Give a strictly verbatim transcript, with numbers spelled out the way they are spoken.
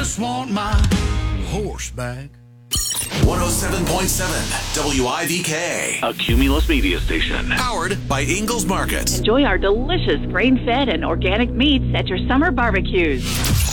just want my horse back. one oh seven point seven W I V K, a Cumulus media station. Powered by Ingalls Market. Enjoy our delicious grain-fed and organic meats at your summer barbecues.